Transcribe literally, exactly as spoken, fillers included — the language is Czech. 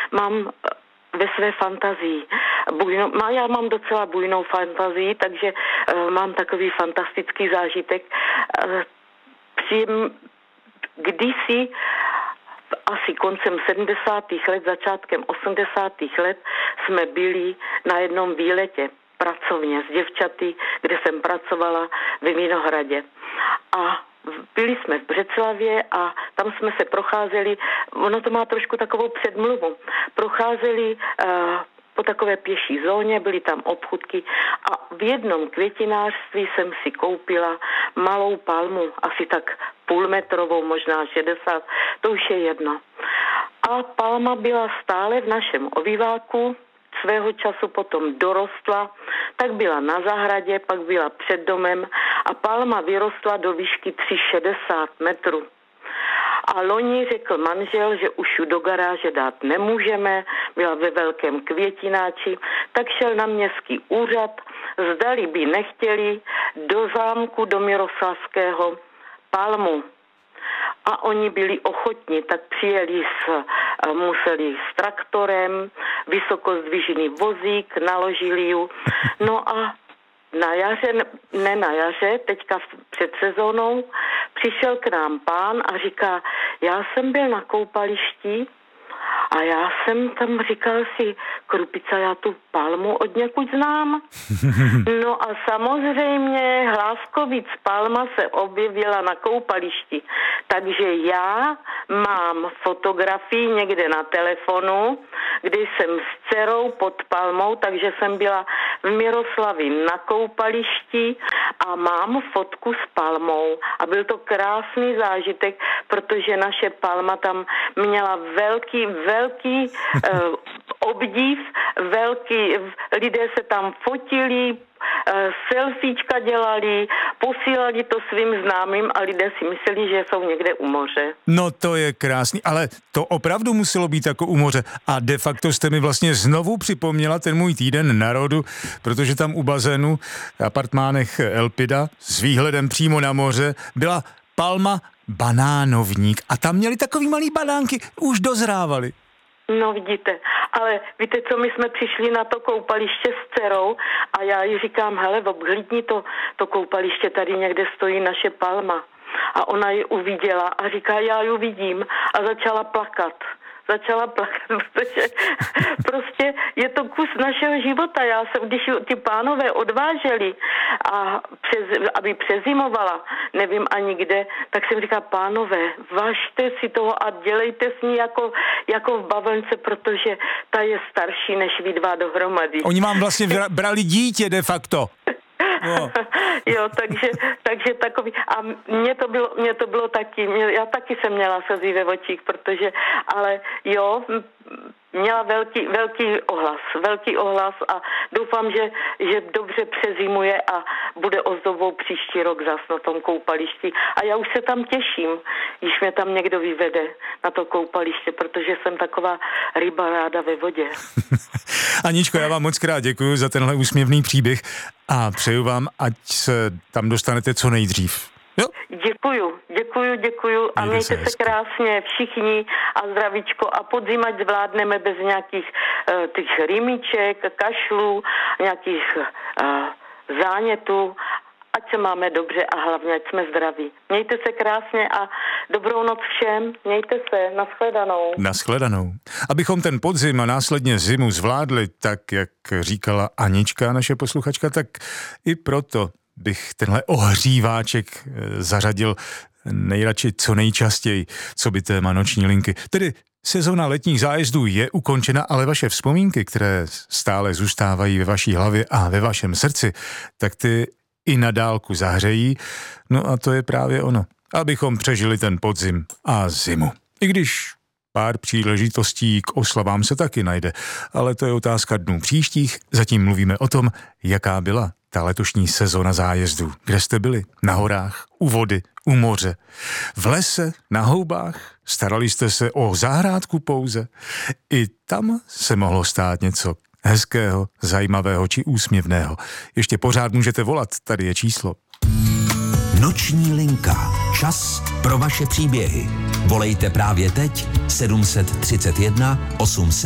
mám ve své fantazii. Bujno, má, já mám docela bujnou fantazii, takže uh, mám takový fantastický zážitek. Uh, přijím, kdysi asi koncem sedmdesátých let, začátkem osmdesátých let jsme byli na jednom výletě pracovně s děvčaty, kde jsem pracovala ve Vinohradě. A byli jsme v Břeclavě a tam jsme se procházeli, ono to má trošku takovou předmluvu, procházeli uh, po takové pěší zóně, byly tam obchůdky a v jednom květinářství jsem si koupila malou palmu, asi tak půlmetrovou, možná šedesát, to už je jedno. A palma byla stále v našem obýváku, svého času potom dorostla, tak byla na zahradě, pak byla před domem a palma vyrostla do výšky tři sta šedesát metrů. A loni řekl manžel, že už ji do garáže dát nemůžeme, byla ve velkém květináči, tak šel na městský úřad, zdali by nechtěli do zámku do Miroslavského palmu. A oni byli ochotní, tak přijeli s, museli s traktorem, vysokozdvižený vozík, naložili ji. No a na jaře, ne na jaře, teďka před sezónou, přišel k nám pán a říká, já jsem byl na koupališti a já jsem tam říkal si, Krupica, já tu palmu od někud znám. No a samozřejmě Hlávkovic palma se objevila na koupališti. Takže já mám fotografii někde na telefonu, kdy jsem s dcerou pod palmou, takže jsem byla v Miroslavi na koupališti a mám fotku s palmou. A byl to krásný zážitek, protože naše palma tam měla velký, velký uh, obdiv, velký, lidé se tam fotili, selfiečka dělali, posílali to svým známým a lidé si mysleli, že jsou někde u moře. No to je krásný, ale to opravdu muselo být jako u moře a de facto jste mi vlastně znovu připomněla ten můj týden na rodu, protože tam u bazénu v apartmánech Elpida s výhledem přímo na moře byla palma banánovník a tam měli takový malý banánky, už dozrávali. No vidíte, ale víte co, my jsme přišli na to koupaliště s dcerou a já jí říkám, hele, obhlídni to, to koupaliště, tady někde stojí naše palma. A ona ji uviděla a říká, já ji vidím a začala plakat. Začala plakat, protože prostě je to kus našeho života. Já jsem, když ty pánové odváželi, a přes, aby přezimovala, nevím ani kde, tak jsem říkala, pánové, važte si toho a dělejte s ní jako, jako v bavlnce, protože ta je starší než vy dva dohromady. Oni vám vlastně brali dítě de facto. No. Jo, takže, takže takový, a mně to bylo, mně to bylo taky, mě, já taky jsem měla slzy ve očích, protože, ale jo, měla velký, velký ohlas, velký ohlas a doufám, že, že dobře přezimuje a bude ozdobou příští rok zas na tom koupališti. A já už se tam těším, když mě tam někdo vyvede na to koupaliště, protože jsem taková ryba ráda ve vodě. Aničko, já vám moc krát děkuji za tenhle úsměvný příběh a přeju vám, ať se tam dostanete co nejdřív. Jo? Děkuju, děkuju, děkuju a mějte, mějte se, se krásně všichni a zdravíčko a podzim ať zvládneme bez nějakých uh, těch rýmiček, kašlů, nějakých uh, zánětů, ať se máme dobře a hlavně ať jsme zdraví. Mějte se krásně a dobrou noc všem, mějte se, nashledanou. Nashledanou. Abychom ten podzim a následně zimu zvládli, tak jak říkala Anička, naše posluchačka, tak i proto bych tenhle ohříváček zařadil nejradši co nejčastěji, co by téma noční linky. Tedy sezóna letních zájezdů je ukončena, ale vaše vzpomínky, které stále zůstávají ve vaší hlavě a ve vašem srdci, tak ty i na dálku zahřejí. No a to je právě ono, abychom přežili ten podzim a zimu. I když pár příležitostí k oslavám se taky najde, ale to je otázka dnů příštích. Zatím mluvíme o tom, jaká byla ta letošní sezona zájezdů. Kde jste byli? Na horách, u vody, u moře, v lese, na houbách? Starali jste se o zahrádku pouze? I tam se mohlo stát něco hezkého, zajímavého či úsměvného. Ještě pořád můžete volat, tady je číslo. Noční linka. Čas pro vaše příběhy. Volejte právě teď sedm set třicet jedna osm set